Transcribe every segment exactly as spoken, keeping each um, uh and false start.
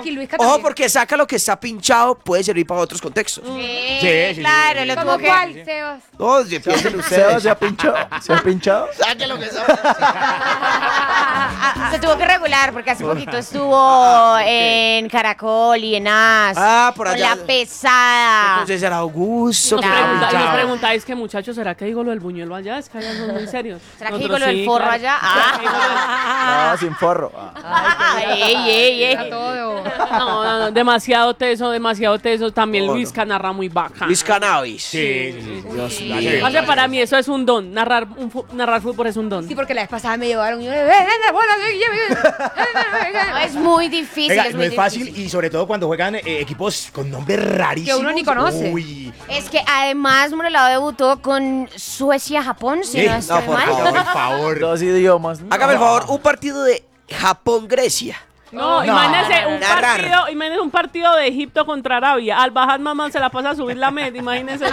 aquí Luisca Ojo, también. porque saca lo que está pinchado, puede servir para otros contextos. Sí, Sí, sí, claro, sí, lo sí. tuvo ¿Cómo que... cuál, Sebas? No, si piensen Sebas ustedes. se ha pinchado. ¿Se ha pinchado? Saque lo que sabe. Se tuvo que regular porque hace poquito estuvo en Caracol y en As. Ah, por con allá. la pesada. Entonces era Augusto. Nos, Claro. pregunta- Chao. nos preguntáis que, muchachos, ¿será que digo lo del buñuelo allá? Es que allá son muy serios. ¿Será que Nosotros digo lo del sí, forro claro. allá? ¿Será que digo lo del- Ah. Ah, sin forro. Ah. Ey, ey, ey. A todo. No, no, no, demasiado teso, demasiado teso. También No, Luis no. Canarra muy bacán. Luis Cannabis. Sí, sí, sí. Dios Sí. mío. O sea, para mí eso es un don. Narrar, un fu- narrar fútbol es un don. Sí, porque la vez pasada me llevaron y yo... "Ven, ven, bola, ven, ven, ven". No, es muy difícil. Oiga, es no muy es fácil difícil. y sobre todo cuando juegan eh, equipos con nombres rarísimos. Que uno ni conoce. Uy. Es que además Morelado debutó con Suecia-Japón, si Sí, no estoy no, por mal. favor. Por favor. Dos idiomas. ¿no? Hágame el favor, un partido de Japón-Grecia. No, No. imagínese un Narrar. partido, imagínese un partido de Egipto contra Arabia. Al bajar mamá se la pasa a subir la med, imagínese.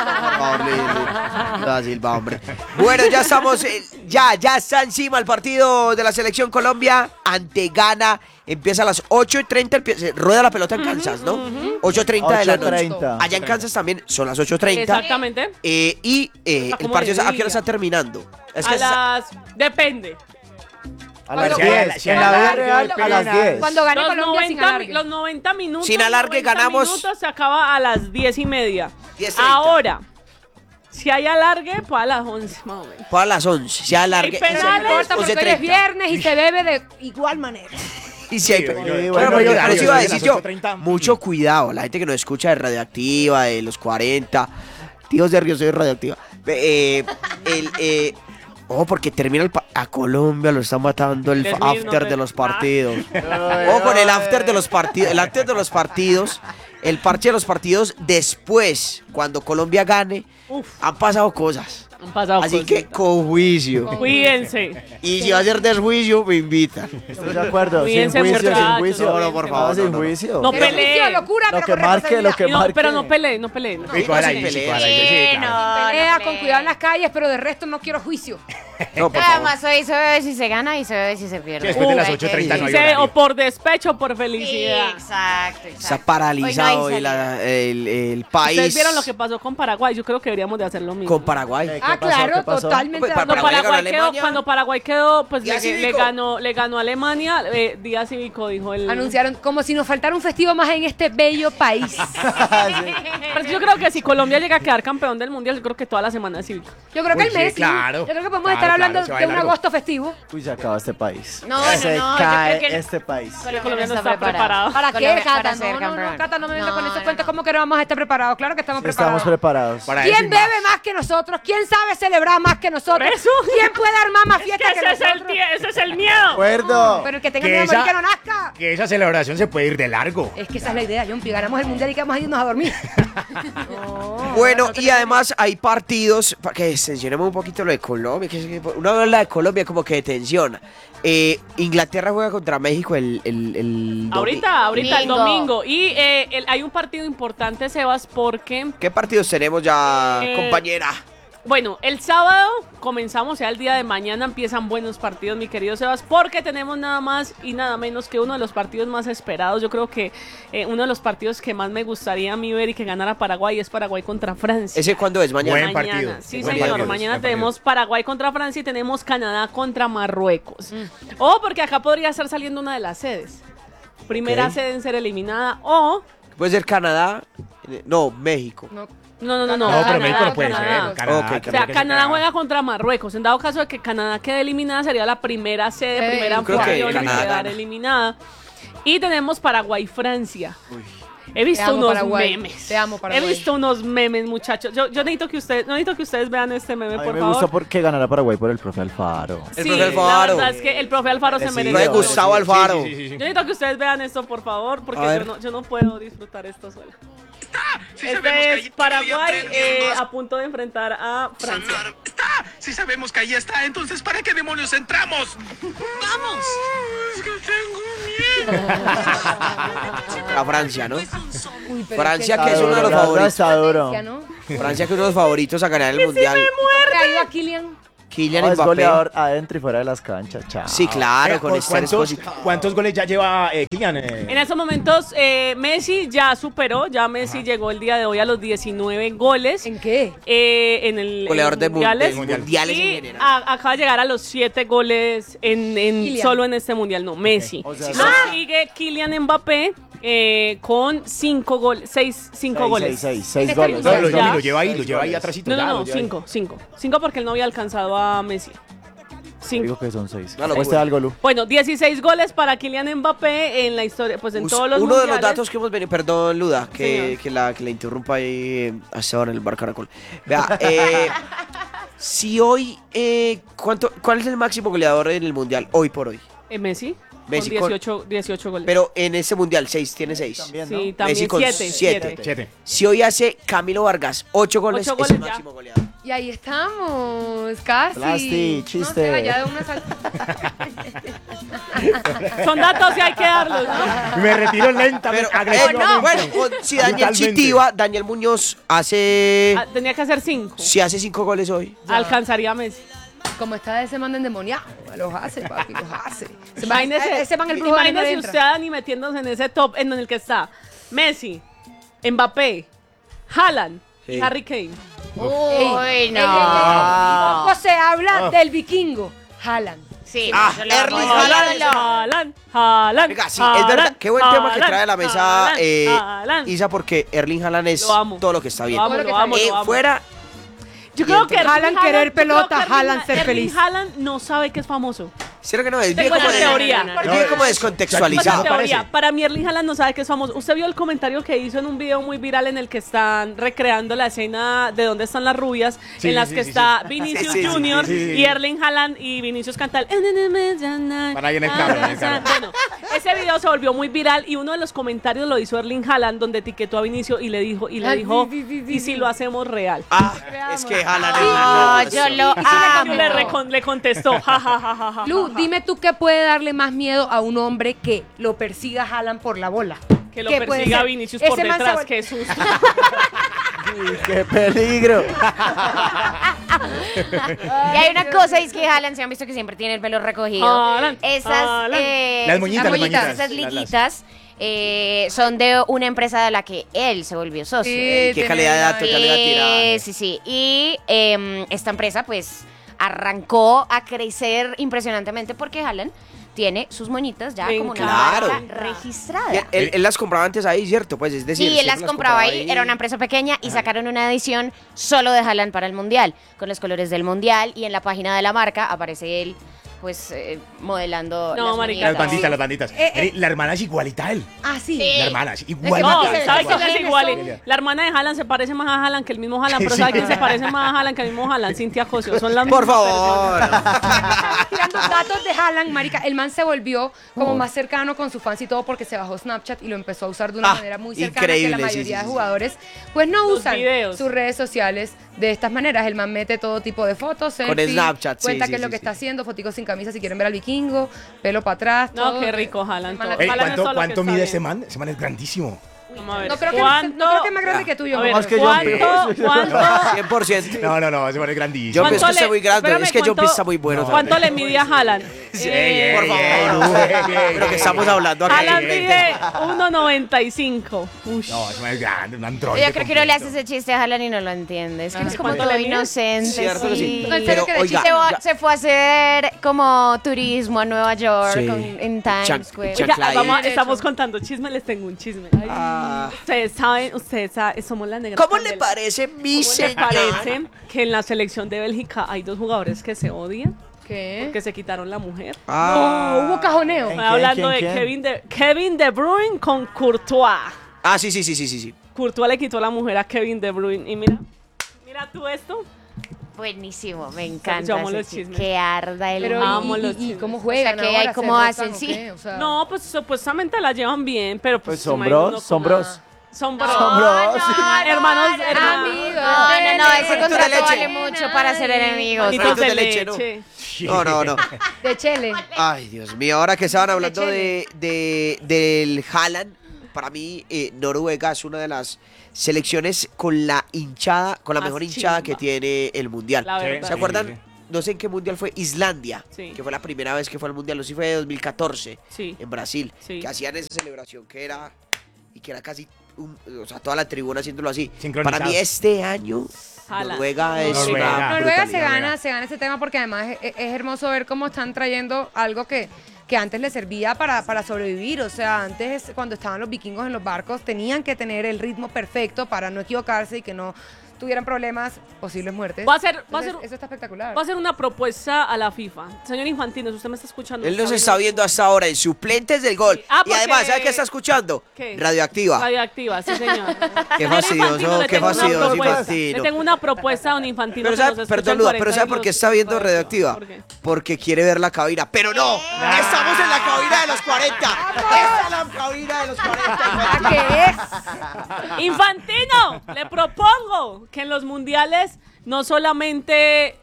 Horrible. Da Silva, hombre. Bueno, ya estamos, eh, ya, ya está encima el partido de la selección Colombia ante Ghana. Empieza a las ocho y treinta, empieza- rueda la pelota en Kansas, ¿no? ocho y treinta de la ocho y noche. treinta. Allá en Kansas también son las ocho y treinta. Exactamente. Eh, y eh, Está el como partido, de ¿a qué hora día. está terminando? Es A que está- las... Depende. A las Cuando- si hay- diez. si hay En la vida alargue, real, a las diez. Cuando gane Los Colombia sin noventa, alargue. los noventa minutos. Sin alargue, noventa ganamos. minutos se acaba a las diez y media. diez treinta. Ahora, si hay alargue, pues a las once más o menos. Fue a las once, se alargue. Hay penales. No importa porque hoy es once treinta. viernes y se bebe de igual manera. Y si hay Sí, pe- yo- Claro, yo- porque yo- por yo- eso iba a yo- decir las yo, ocho y treinta. mucho cuidado, la gente que nos escucha de Radioactiva, de los cuarenta, tíos de Río, soy de Radioactiva. Eh, el, eh, oh, porque termina el pa- a Colombia lo están matando el Les fa- mismo, after no de te- los partidos. O con el after de los partidos, el after de los partidos, el parche de los partidos después, cuando Colombia gane, han pasado cosas. Han pasado Así cosas. que con juicio. Cuídense. Y si va a ser desjuicio, me invitan. Estoy de acuerdo. Sin Cuídense, juicio, sin muchachos. juicio. No, no, por favor, No, sin no, no. juicio. No Pero peleen. juicio, locura, Lo pero que con marque, lo responsabilidad. que Y no, marque. pero no peleen, no peleen. Sí, con no la- se sí, peleen. con la- sí, Sí, claro. no, Pelea no con cuidado en las calles, pero de resto no quiero juicio. No, por favor. Además, hoy se bebe si se gana y se bebe si se pierde. Sí, después de las Hay ocho y que- treinta no hay Sí, horario. o por despecho o por Sí, felicidad. exacto, exacto. Está paralizado Hoy no hay hoy la- el, el país. Ustedes vieron lo que pasó con Paraguay. Yo creo que deberíamos de hacer lo mismo. Con Paraguay. ¿Qué Ah, pasó? claro, ¿Qué pasó? totalmente. Pues, de para- Cuando acuerdo. Paraguay Paraguay, ganó quedó, Alemania. cuando Paraguay quedó, pues Día le, le cívico. ganó, le ganó a Alemania. Eh, día cívico, dijo el. Anunciaron como si nos faltara un festivo más en este bello país. Pero yo creo que si Colombia llega a quedar campeón del mundial, yo creo que toda la semana es cívica. Yo creo que Uy, el sí, mes, sí. claro. Yo creo que podemos Claro, estar hablando claro, se va de de un largo. agosto festivo. Uy, se acaba este país. No, se no, no, yo cae creo que el- este país. Colombia no está preparado. ¿Para qué, Colombia- Cata? para No, ser no, no, campeón. Cata, no me venga No, con esos no, cuentos. no. ¿Cómo que no vamos a estar preparados? Claro que estamos Estamos preparados. preparados. Para eso y ¿Quién más. bebe más que nosotros? ¿Quién sabe celebrar más que nosotros? Por eso. ¿Quién puede armar más Es fiesta que que ese es, el, nosotros? tie- ese es el miedo. Acuerdo. Pero el que tenga Que miedo a morir esa- que no nazca. Que esa celebración se puede ir de largo. Es que esa es la idea, John. Ganamos el mundial y que vamos a irnos a dormir. Bueno, y además hay partidos, para que tensionemos un poquito lo de Colombia, que es que una vez la de Colombia como que tensiona. Eh, Inglaterra juega contra México el, el, el domi- Ahorita, ahorita, el Domingo. domingo. Y eh, el- hay un partido importante, Sebas, porque, ¿Qué partidos tenemos ya, Eh, compañera? bueno, el sábado comenzamos, ya el día de mañana empiezan buenos partidos, mi querido Sebas, porque tenemos nada más y nada menos que uno de los partidos más esperados. Yo creo que eh, uno de los partidos que más me gustaría a mí ver y que ganara Paraguay es Paraguay contra Francia. ¿Ese cuándo es? Mañana. Buen partido. Sí, Buen señor. partido, Mañana buen tenemos partido. Paraguay contra Francia y tenemos Canadá contra Marruecos. O porque acá podría estar saliendo una de las sedes. Primera Ok. sede en ser eliminada o... Puede ser Canadá, eh, no, México. No. No, no, no, no. No, pero Canadá, México no puede Canadá. ser. Canadá, Ok, O sea, tendría que ser Canadá juega contra Marruecos. En dado caso de que Canadá quede eliminada, sería la primera sede, Sí, primera yo creo que anfitriona en Canadá quedar gana. eliminada. Y tenemos Paraguay-Francia. He Te visto amo, unos Paraguay. memes. Te amo, Paraguay. He visto unos memes, muchachos. Yo, yo necesito que ustedes, no necesito que ustedes vean este meme, A mí por me favor. gusta porque ganará Paraguay por el profe Alfaro. El Sí, profe Alfaro. la verdad es que el profe Alfaro se Sí, merece. No de sí, todo. Gustavo Alfaro. Sí, sí, sí, sí. Yo necesito que ustedes vean esto, por favor, porque A ver. yo no, yo no puedo disfrutar esto sola. Si sabemos que Este ahí es Paraguay todavía eh, aprendemos. a punto de enfrentar a Francia. Está. Si sabemos que ahí está, entonces ¿para qué demonios entramos? ¡Vamos! Es que tengo miedo. A Francia, ¿no? Uy, pero Francia, es que es uno de los La verdad favoritos. está duro. Francia, ¿no? Francia, que es uno de los favoritos a ganar el mundial. ¿Qué ha ido a Kylian? Kylian No, es Mbappé. goleador adentro y fuera de las canchas. Chao. Sí, claro, Eh, con este ¿cuántos, Esposito. ¿Cuántos goles ya lleva eh, Kylian? eh? En estos momentos, eh, Messi ya superó, ya Messi llegó el día de hoy a los diecinueve goles. ¿En qué? eh, en el Goleador en de mu- mundiales, de mundiales en y general. a- acaba de llegar a los siete goles en, en Kylian. solo en este mundial, no, Messi. O sea, Lo sigue Kylian Mbappé eh, con cinco goles, seis, cinco seis, goles. seis, seis, seis Este goles. No, lo, mundial. Ya. lo- lo lleva ahí, lo Seis lleva ahí goles. atrásito. No, ya, no, lo no, lleva ahí. cinco, cinco. Cinco porque él no había alcanzado a Messi. Cinco. Digo que son seis. Una locura. Este algo, Lu. Bueno, dieciséis goles para Kylian Mbappé en la historia, pues en Us- todos los Uno de los mundiales. datos que hemos venido, perdón Luda, que, Señor. que, la, que la interrumpa ahí eh, a Esteban en el bar Caracol. Vea, eh, si hoy, eh, ¿cuánto, ¿cuál es el máximo goleador en el mundial hoy por hoy? Eh, Messi, Messi con con- dieciocho, dieciocho goles. Pero en ese mundial, seis, tiene seis. También, ¿no? sí, también Messi con siete, siete. siete. Siete. Si hoy hace Camilo Vargas ocho goles, Ocho es el goles ya. máximo goleador. Y ahí estamos, casi. Plasti, No chiste. sé, allá de una sal- Son datos y hay que darlos, ¿no? Me retiro lentamente, Pero, eh, agresivamente. bueno, o- si Daniel Brutalmente. Chitiva, Daniel Muñoz hace, Ah, tenía que hacer cinco. si hace cinco goles hoy. Alcanzaría a Messi. Como está ese man endemoniado, los hace, papi, los hace. Ese man, Imagínese, ese man el brujo de ahí no le imagínese entra. usted, Dani, metiéndose en ese top en el que está Messi, Mbappé, Haaland, Sí. y Harry Kane. Uy, no. Poco se habla del vikingo, Haaland. Sí, Ah, yo lo Erling amo, Haaland. yo lo amo. Haaland, Haaland. Venga, sí, es verdad. Qué buen tema que trae a la mesa Haaland, eh, Haaland. Isa, porque Erling Haaland es Lo amo. todo lo que está bien. Lo amo, Todo lo que lo está amo, bien. Eh, lo amo. fuera, Yo creo que Erling Haaland querer yo creo pelota, que Erling- Haaland ser Erling feliz. Haaland no sabe que es famoso. ¿cierto que no? Es bien Tengo como, esa de- teoría. es bien como Pues descontextualizado. en teoría, parece. para mí Erling Haaland no sabe que es famoso. Usted vio el comentario que hizo en un video muy viral en el que están recreando la escena de dónde están las rubias, Sí, en las sí, que sí, está sí. Vinicius Sí, sí, sí, Junior sí, sí, sí. y Erling Haaland y Vinicius canta el Van ahí en el carro, en el carro. Bueno, ese video se volvió muy viral y uno de los comentarios lo hizo Erling Haaland donde etiquetó a Vinicius y le dijo y le Ay, dijo vi, vi, vi, y si vi. lo hacemos real. Ah, es que Haaland es No, muy yo bueno. lo Y le, amo. recon- le contestó, ja, ja, ja, ja, ja, Lu, ja. dime tú qué puede darle más miedo a un hombre que lo persiga Haaland por la bola. Que lo ¿Qué puede persiga ser? Vinicius por Ese man se detrás, vol- qué susto. ¡Qué peligro! Y hay una cosa, y es que Haaland, se han visto que siempre tiene el pelo recogido. Haaland, Esas, Haaland. eh, Las moñitas, las esas moñitas. esas Las- las- liguitas eh, son de una empresa de la que él se volvió socio. Qué tiene calidad de dato, la- qué calidad de tirada. Sí, sí, sí. Y em, esta empresa, pues, arrancó a crecer impresionantemente porque Haaland tiene sus moñitas ya Ven, como una claro. marca registrada. Y él, él- él las compraba antes ahí, ¿cierto? Pues es decir, Sí, él siempre las compraba ahí, era una empresa pequeña y sacaron una edición solo de Haaland para el Mundial, con los colores del Mundial y en la página de la marca aparece él, pues, eh, modelando No, las marica, manitas. Las banditas, las banditas. Eh, eh. La hermana es igualita a él. Ah, sí. Sí. La hermana es que igualita. No, se ve ¿sabe como quién es genes igual? son- La hermana de Haaland se parece más a Haaland que el mismo Haaland, pero Sí. ¿sabe quién se parece más a Haaland que el mismo Haaland? Cintia Cosio, son las Por mismas favor. Estamos tirando datos de Haaland, marica. El man se volvió como más cercano con sus fans y todo porque se bajó Snapchat y lo empezó a usar de una Ah, manera muy cercana increíble, que la sí, mayoría sí, de sí. jugadores pues no Los usan videos. sus redes sociales de estas maneras. El man mete todo tipo de fotos, selfies, Snapchat, sí, cuenta sí, qué es lo sí, que sí. está haciendo, foticos sin camisa si quieren ver al vikingo, pelo para atrás, No, todo. qué rico Haaland. Man, todo. Ey, Haaland es ¿cuánto todo lo que cuánto está mide bien. ese man? Ese man es grandísimo. Vamos a ver. No creo, que, ¿Cuánto? no creo que es más grande que tú, yo. A ver, Más que yo, ¿cuánto, pero- cuánto, cien por ciento. No, no, no, ese man es grandísimo. Yo ¿Cuánto pienso que le- está muy grande. espérame, Es que John ¿cuánto- Pitt está muy bueno. ¿Cuánto también. le mide a Haaland? Sí, Eh, ey, por ey, favor. ey, ey, ey, Pero que ey, estamos ey. hablando aquí. Haaland mide uno noventa y cinco. Ush. No, ese man es grande, un androide. Yo creo que uno le hace completo. ese chiste a Haaland y no lo entiende. Es que Ah, es como ¿cuánto todo le mide? inocente. Cierto que sí. No, en serio Pero que de oiga, Se, va- ya- se fue a hacer como turismo a Nueva York Sí. con- en Times Chan- Square. chan- Oiga, Clay. vamos, Derecho. estamos contando chisme, les tengo un chisme. Ay, Ah. Ustedes saben, ustedes saben, somos la negra. ¿Cómo le candela. parece mi ¿Cómo le señora? parece que en la selección de Bélgica hay dos jugadores que se odian ¿Qué? porque se quitaron la mujer? Ah. No, hubo cajoneo. ¿En Estoy quién, hablando quién, de quién? Kevin de Kevin De Bruyne con Courtois. Ah, sí, sí, sí, sí, sí, sí. Courtois le quitó la mujer a Kevin De Bruyne y mira, mira tú esto. Buenísimo, me encanta. amo ese los chiste. chismes. Que arda el Pero, Amo ¿y, los y- y chismes. cómo juegan O sea, que ahora? hay cómo ¿Se hacen, rozan o sí. qué? O sea, No, pues supuestamente la llevan bien, pero pues, Pues son imagino bros, uno son como- bros. Son bros. Son bros. Hermanos, no, hermanos. amigos. No, no, no, ese Manitos de contrato leche. vale mucho para ser enemigos. Manitos Manitos de de leche, leche. No, no, no. de Chele. Ay, Dios mío, ahora que estaban hablando Chele. de, de- del Haaland, para mí eh, Noruega es una de las selecciones con la hinchada, con la Más mejor hinchada chimba. que tiene el Mundial. La Sí, verdad. ¿Se acuerdan? Sí, no sé en qué mundial fue, Islandia, Sí. que fue la primera vez que fue al mundial, no sé si fue de dos mil catorce, Sí. en Brasil, Sí. que hacían esa celebración que era, y que era casi, un- o sea, toda la tribuna haciéndolo así. Sincronizados. Para mí este año, Jala. Noruega es Noruega. una Noruega se brutalidad. gana, se gana ese tema porque además es, es hermoso ver cómo están trayendo algo que, que antes les servía para, para sobrevivir. O sea, antes cuando estaban los vikingos en los barcos tenían que tener el ritmo perfecto para no equivocarse y que no tuvieran problemas, posibles muertes. Va a ser- va a Entonces, ser- eso está espectacular. Va a hacer una propuesta a la FIFA. Señor Infantino, si usted me está escuchando. Él nos está viendo hasta ahora en suplentes del gol. Sí. Ah, y además, porque- ¿sabe qué está escuchando? ¿Qué? Radioactiva. Radioactiva, sí, señor. Qué Señor fastidioso, Infantino, le qué tengo una fastidioso, propuesta. Infantino. Le tengo una propuesta a don Infantino. Pero que sabe, nos escucha perdón, en Luda, cuarenta pero ¿sabe por qué está viendo Radioactiva? ¿Por qué? Porque quiere ver la cabina. Pero no, estamos en la cabina de los cuarenta. Esta es la cabina de los cuarenta. ¿Qué es? Infantino, le propongo que en los mundiales no solamente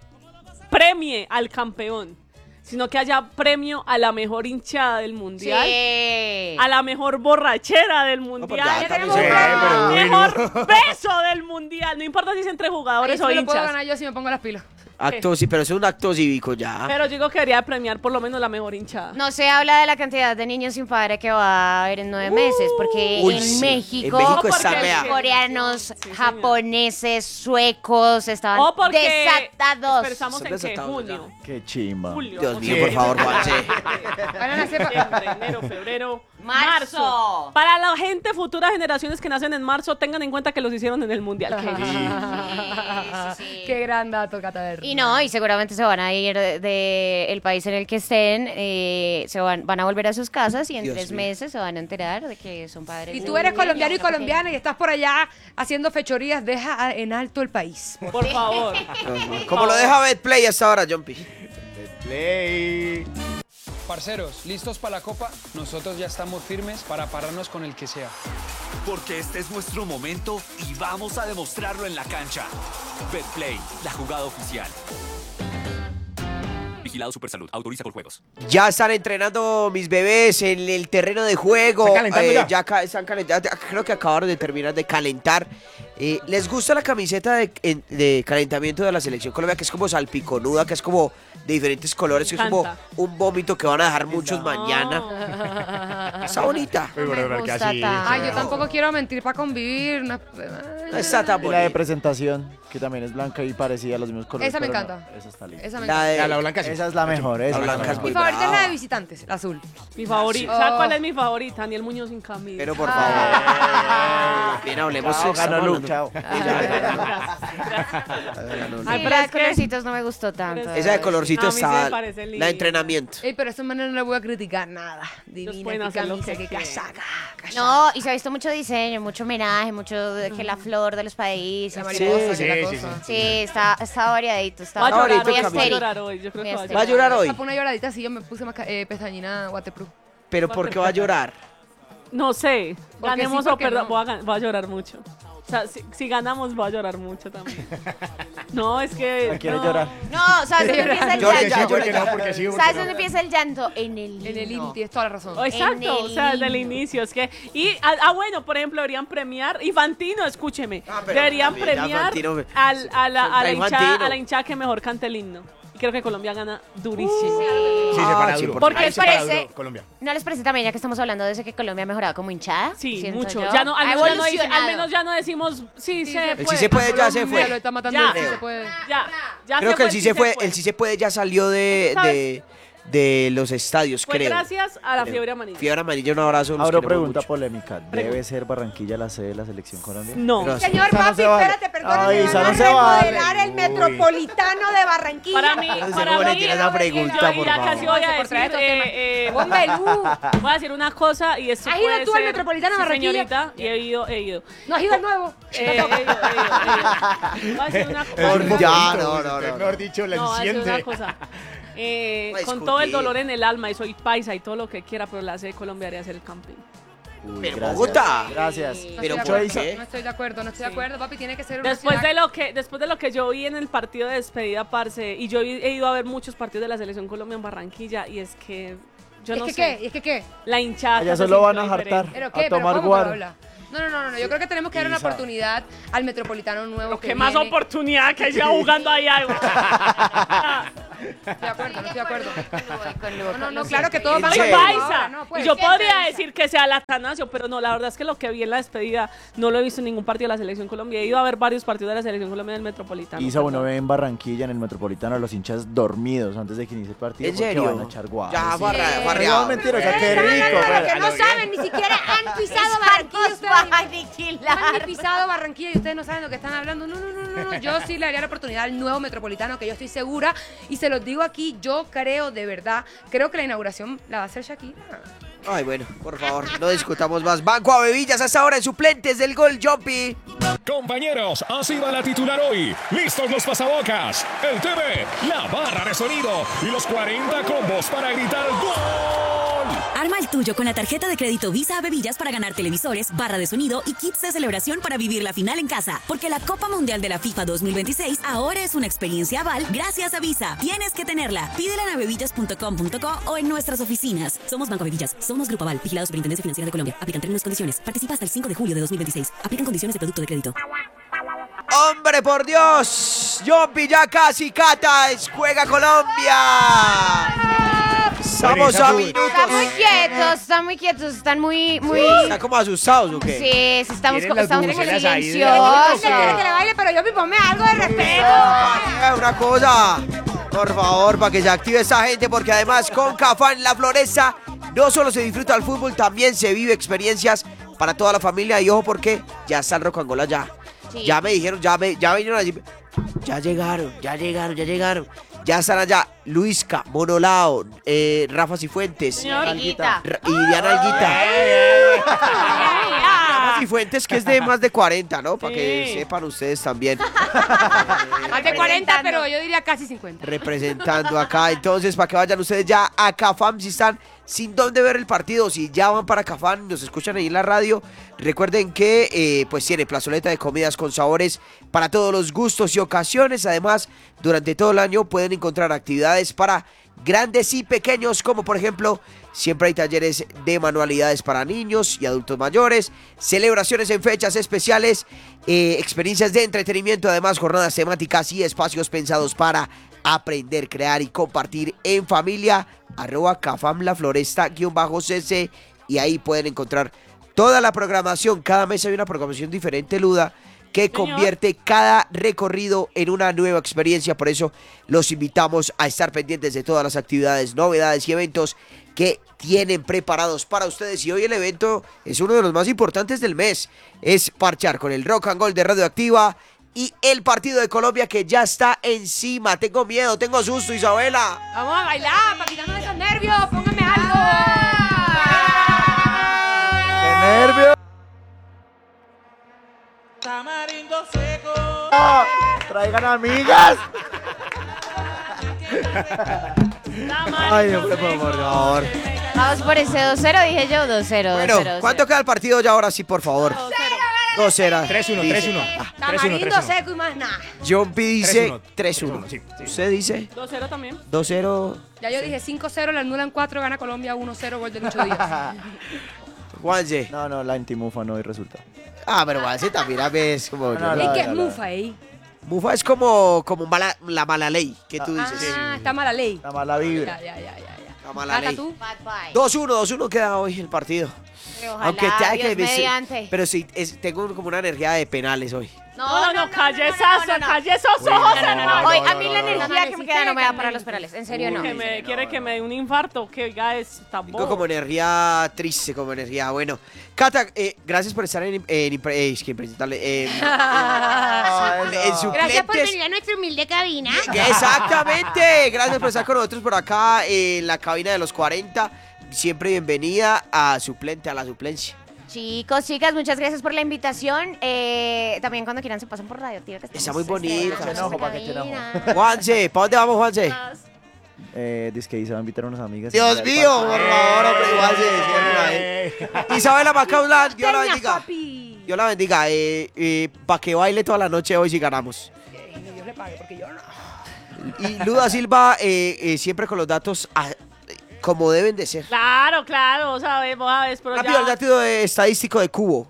premie al campeón, sino que haya premio a la mejor hinchada del mundial, Sí. a la mejor borrachera del pues mundial, ya al tenemos un premio. mejor beso del mundial, no importa si es entre jugadores Eso o me lo puedo hinchas. ganar yo si me pongo las pilas. Acto, sí, pero es un acto cívico ya. Pero yo digo que debería premiar por lo menos la mejor hinchada. No se habla de la cantidad de niños sin padre que va a haber en nueve meses, porque Uy, en, sí. México, En México O está porque- mea. coreanos, Sí, señor. japoneses, suecos estaban O porque desatados. Pensamos Están en que desatados junio, Qué chimba. julio, Dios o mío, sea, por favor, Juanse. Van a nacer- septiembre, enero, febrero, Marzo. marzo. Para la gente, futuras generaciones que nacen en marzo, tengan en cuenta que los hicieron en el mundial. Qué Sí, sí, sí. Qué gran dato, Cataver. Y no, y seguramente se van a ir del de el país en el que estén, eh, se van, van a volver a sus casas y en Dios tres mío. meses se van a enterar de que son padres. Si de tú eres un colombiano y niño pequeño. colombiana y estás por allá haciendo fechorías, deja a- en alto el país. Por favor. Como lo deja Betplay hasta ahora, Jumpy. Play. Parceros, ¿listos para la copa? Nosotros ya estamos firmes para pararnos con el que sea. Porque este es nuestro momento y vamos a demostrarlo en la cancha. Betplay, la jugada oficial. Vigilado Supersalud, autoriza con juegos. Ya están entrenando mis bebés en el terreno de juego. ¿Están calentando ya? ya ca- están calentando. Creo que acabaron de terminar de calentar. Eh, ¿Les gusta la camiseta de, en- de calentamiento de la selección Colombia? Que es como salpiconuda, que es como de diferentes colores, que es como Encanta. un vómito que van a dejar muchos mañana. Está bonita. Uy, bueno, me pero que gusta así. tanto. Ay, yo tampoco quiero mentir para convivir. No, No está tan Y la de bonita. presentación, que también es blanca y parecida a los mismos colores. Esa me pero no, encanta. esa está linda. esa me La encanta. de- Ya, la blanca sí. Esa es la mejor. Esa La blanca es la es muy Mi mejor. favorita es la brava. de visitantes, la azul. Mi favorita. Oh. ¿Sabes cuál es mi favorita? Daniel Muñoz sin camisa. Pero por Ah. favor. Bien, hablemos. Chao, estamos ganó Lu, hablando- chao. Ay, Sí, pero la es de que- colorcitos no me gustó tanto. Pero Esa de colorcito A mí sí está. me parece linda. La de entrenamiento. Ey, pero a esa manera no le voy a criticar nada. pueden Divina, qué hacer lo camisa, que qué quieran. casaca. casaca. No, y se ha visto mucho diseño, mucho homenaje, mucho de que la flor de los países. La Sí, mariposa, Sí, que la sí, cosa. sí, sí, está, está variadito. Está Va a llorar Ahorita hoy, muy cambia. va a estéril. llorar hoy. Yo creo que va a Muy ¿Va a llorar. llorar hoy? Tapa una lloradita, sí, yo me puse maca- eh, pestañina waterproof. ¿Pero por qué va a llorar? No sé. Porque Ganemos sí, o porque perdamos. no. Voy, a, gan- voy a llorar mucho. O sea, si, si ganamos, voy a llorar mucho también. No, es que. ¿La quiere no. llorar? No, ¿sabes dónde empieza el Llore Porque ya, sí, llanto? llore porque ya. no, porque sí, porque ¿Sabes no. dónde empieza el llanto? En el En el himno. himno, tienes toda la razón. Oh, exacto, En o sea, el desde el himno. inicio. Es que. Y, ah, ah, bueno, por ejemplo, deberían premiar. Infantino, escúcheme. Ah, pero deberían también ya premiar Infantino me- al, a, la, a, la Contra hinchada, Infantino. a la hinchada que mejor cante el himno. Y creo que Colombia gana durísimo. Sí, se Ah, para sí, duro. porque Porque Ahí se para parece- duro, Colombia. ¿No les parece también, ya que estamos hablando de eso, que Colombia ha mejorado como hinchada? Sí, Siento mucho. yo. Ya no, al, Ha menos ya no dice- al evolucionado. menos ya no decimos sí, Sí, se se puede. sí se puede, ya se Colombia fue. lo está matando Ya. el sí se puede. Ya, ya Creo se que el fue, sí se fue, el sí se puede ya salió de, ¿Sabes? de, de los estadios, Fue creo. gracias a la Creo. fiebre amarilla. Fiebre amarilla, un abrazo. los Ahora queremos pregunta mucho. polémica. ¿Debe ser Barranquilla la sede de la selección Colombia? No. Pero- Señor Esa no papi, se vale. espérate, perdóname. Ay, van esa a no se vale. remodelar el Uy. metropolitano de Barranquilla. Para mí, No sé para cómo le mí, tiras la pregunta, yo por ya favor. casi voy a Por traer decir, estos eh, eh, Hombre, Lu. voy a decir una cosa y esto ¿Has ido puede tú al ser- Metropolitano de Sí, Barranquilla? señorita, y he ido, he ido. ¿No has ido al nuevo? Eh, he ido, he ido, he ido. Voy a decir una Es cosa. un Ya, momento, no, usted, no, no, Mejor no. dicho, la No, voy a decir una enciende. cosa. Eh, No con todo el discutir. dolor en el alma y soy paisa y todo lo que quiera, pero la sede de Colombia haría ser el camping. Uy, Pero gracias. Bogotá. Gracias. No Pero estoy de ¿por acuerdo, qué? No estoy de acuerdo, no estoy de Sí. acuerdo, papi, tiene que ser una Después ciudad- de lo que después de lo que yo vi en el partido de despedida, parce, y yo he ido a ver muchos partidos de la selección Colombia en Barranquilla y es que yo ¿Es no que sé. qué? ¿Y es que qué? La hinchada. Allá se solo van sintió a hartar. diferente. ¿Pero A qué? ¿Pero tomar cómo? guaro. Pero habla. No, no, no, no, yo creo que tenemos que dar una Isa. oportunidad al Metropolitano nuevo. Lo que que más viene. oportunidad que haya jugando ahí algo. Estoy de acuerdo, no estoy de acuerdo. Con No, Luca, no, no, lo claro que siento. todos van Ay, serio? paisa. No, pues. Y yo ¿Qué podría paisa? decir que sea el Atanasio, pero no, la verdad es que lo que vi en la despedida no lo he visto en ningún partido de la Selección Colombia. He ido a ver varios partidos de la Selección Colombia en el Metropolitano. Isa, uno perdón. ve en Barranquilla, en el Metropolitano, a los hinchas dormidos antes de que inicie el partido. ¿En porque serio? van a echar guau. Ya, Sí. barra- No, barriado. mentira, o sea, qué No, no, no, rico. no, pero- lo que no saben, ni siquiera han pisado Barranquilla. Nos ustedes. va a No han aniquilar. ni pisado Barranquilla y ustedes no saben lo que están hablando. No, no, no, no, no. Yo sí le daría la oportunidad al nuevo Metropolitano, que yo estoy segura. Y se los digo aquí, yo creo de verdad, creo que la inauguración la va a hacer Shakira. Ay, bueno, por favor, no discutamos más. Banco a Bebillas hasta ahora en suplentes del gol, Jumpy. Compañeros, así va la titular hoy. Listos los pasabocas, el T V, la barra de sonido y los cuarenta combos para gritar ¡Gol! Arma el tuyo con la tarjeta de crédito Visa a Bebillas para ganar televisores, barra de sonido y kits de celebración para vivir la final en casa. Porque la Copa Mundial de la FIFA dos mil veintiséis ahora es una experiencia Aval gracias a Visa. Tienes que tenerla. Pídela en bebillas punto com punto co o en nuestras oficinas. Somos Banco Bebillas. Somos Grupo Aval. Vigilado Superintendencia Financiera de Colombia. Aplican términos y condiciones. Participa hasta el cinco de julio de dos mil veintiséis. Aplican condiciones de producto de crédito. ¡Hombre, por Dios! Jumpy ya casi, Cata, es- juega Colombia. Estamos a minutos. Están muy quietos, están muy quietos, están muy, muy... ¿Están como asustados o qué? Sí, sí, estamos, Tienen co- las estamos como bubucelas ahí de- silenciosos. Que quiere que le baile, pero yo me ponme algo de respeto. Eh, Una cosa, por favor, para que se active esa gente, porque además con Cafán La Floresta no solo se disfruta el fútbol, también se vive experiencias para toda la familia. Y ojo, porque ya está el Rock and Roll allá. Sí. Ya me dijeron, ya me, ya vinieron allí. Ya llegaron, ya llegaron, ya llegaron. Ya están allá Luisca, Monolao, eh, Rafa Cifuentes Señor. Alguita. Ra- y Diana Alguita. Rafa Cifuentes, que es de más de cuarenta, ¿no? Para que Sí. sepan ustedes también. Más de cuarenta, pero yo diría casi cincuenta. Representando acá. Entonces, para que vayan ustedes ya a Cafam, si están sin dónde ver el partido, si ya van para Cafam, nos escuchan ahí en la radio, recuerden que eh, pues tiene plazoleta de comidas con sabores para todos los gustos y ocasiones. Además, durante todo el año pueden encontrar actividades para grandes y pequeños, como por ejemplo, siempre hay talleres de manualidades para niños y adultos mayores, celebraciones en fechas especiales, eh, experiencias de entretenimiento, además jornadas temáticas y espacios pensados para aprender, crear y compartir en familia. Arroba Cafam La Floresta guión bajo cc, y ahí pueden encontrar toda la programación. Cada mes hay una programación diferente, Luda, que Señor. convierte cada recorrido en una nueva experiencia. Por eso los invitamos a estar pendientes de todas las actividades, novedades y eventos que tienen preparados para ustedes. Y hoy el evento es uno de los más importantes del mes. Es parchar con el Rock and Roll de Radioactiva y el partido de Colombia, que ya está encima. Tengo miedo, tengo susto, Isabela. Vamos a bailar, para quitarnos esos nervios. Póngame algo. ¡Qué nervios! Ah, ¡traigan amigas! Ay, hombre, por favor. Vamos por ese dos cero, dije yo, dos cero, dos Bueno, cero. ¿cuánto queda el partido ya ahora sí, por favor? dos cero. tres uno, Dice. tres uno. Tamarindo seco y más nada. Jumpy dice tres tres uno. uno, sí, sí. ¿Usted dice dos cero también. dos cero? Ya yo dije cinco cero, le anulan cuatro, gana Colombia uno cero, gol de Lucho Díaz. Juanse. No, no, la antimufa no hay resultado. Ah, pero Juanse también a veces como... No, no, ¿Y no. qué es mufa ahí? Mufa es como, como mala, la mala ley que tú dices. Ah, está mala ley. La mala vibra. Ya, ya, ya, ya, ya. La mala Cata, ley. tú. Bad bye. dos uno, dos uno queda hoy el partido. Pero ojalá, Aunque te hay Dios que decir- mediante. Pero sí, es- tengo como una energía de penales hoy. No, no, no, calle no, esas, no, no. calle esos ojos, no, no, hermano. Hoy, no, a no, mí no, la no, energía no. que me queda no me da para los penales, en serio no. Que me, quiere que me dé un infarto, que oiga, es tan Tengo como bobo. energía triste, como energía. Bueno, Cata, eh, gracias por estar en, en, impre- eh, es que impresentarle, eh, en, en suplentes. Gracias por venir a nuestra humilde cabina. Exactamente, gracias por estar con nosotros por acá en la cabina de los cuarenta. Siempre bienvenida a suplente, a la suplencia. Chicos, chicas, muchas gracias por la invitación. Eh, también cuando quieran se pasan por Radio Activa, que Está estamos muy bonita. estrenando Te enojo, nuestra pa' que te enojo. cabina. Juanse, ¿para dónde vamos, Juanse? Eh, dice que Isa va a invitar a unas amigas. Dios mío, por favor, hombre, Juanse, cierra ahí. Isabela Macaulay, Dios la Peña, bendiga. papi. Dios la bendiga. Eh, eh, para que baile toda la noche hoy si ganamos. Que Dios le pague, porque yo no. Y Luda Silva, eh, eh, siempre con los datos ah, como deben de ser. Claro, claro, sabes, vos sabes, pero Rápido, el ya... dato eh, estadístico de Cubo.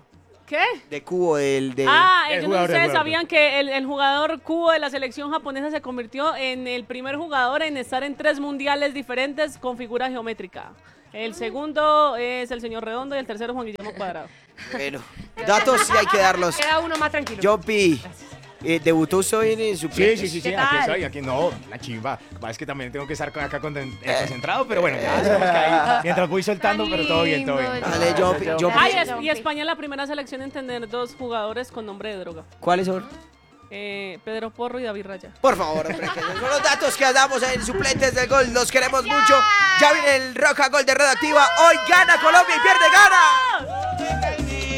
¿Qué? De cubo, del... De... Ah, El ellos jugador, el ustedes jugador. sabían que el, el jugador cubo de la selección japonesa se convirtió en el primer jugador en estar en tres mundiales diferentes con figura geométrica. El segundo es el señor Redondo y el tercero Juan Guillermo Cuadrado. Bueno, datos sí hay que darlos. Queda uno más tranquilo. Jumpy, eh, ¿debutó usted hoy en su Sí, sí, sí, sí, ¿Qué aquí tal? estoy, aquí no, una chimba. Va, es que también tengo que estar con- acá con- eh, concentrado, pero bueno, ya sabemos que ahí, mientras voy soltando, Tan pero todo bien, todo bien. lindo. Dale, Jumpy, Jumpy. Ah, y, es- y España es la primera selección en tener dos jugadores con nombre de droga. ¿Cuáles son? Eh, Pedro Porro y David Raya. Por favor, hombre, que esos son los datos que damos en suplentes del gol. Los queremos mucho. Ya viene el Roja Gol de Radioactiva. Hoy gana Colombia y pierde Gana.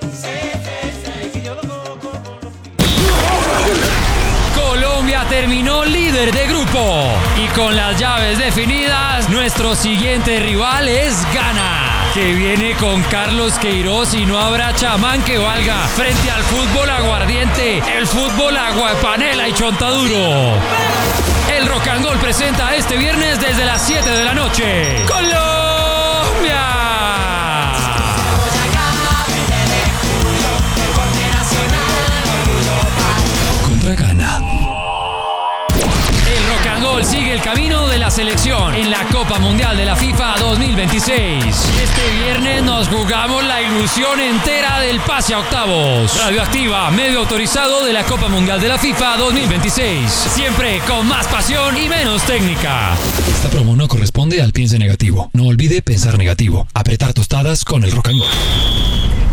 Colombia terminó líder de grupo y con las llaves definidas, nuestro siguiente rival es Ghana, que viene con Carlos Queiroz y no habrá chamán que valga frente al fútbol aguardiente, el fútbol agua de panela y chontaduro. El Rock and Roll presenta este viernes desde las siete de la noche. ¡Colombia! Contra Ghana. El Rock and Roll sigue el camino de la selección en la Copa Mundial de la FIFA dos mil veintiséis. Este viernes nos jugamos la ilusión entera del pase a octavos. Radioactiva, medio autorizado de la Copa Mundial de la FIFA dos mil veintiséis. Siempre con más pasión y menos técnica. Esta promo no corresponde al piense negativo. No olvide pensar negativo. Apretar tostadas con el Rock and Roll.